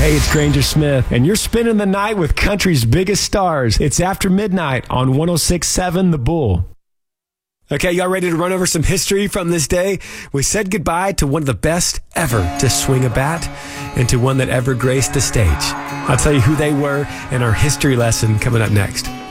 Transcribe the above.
Hey, it's Granger Smith, and you're spending the night with country's biggest stars. It's After Midnight on 106.7 The Bull. Okay, y'all ready to run over some history from this day? We said goodbye to one of the best ever to swing a bat and to one that ever graced the stage. I'll tell you who they were in our history lesson coming up next.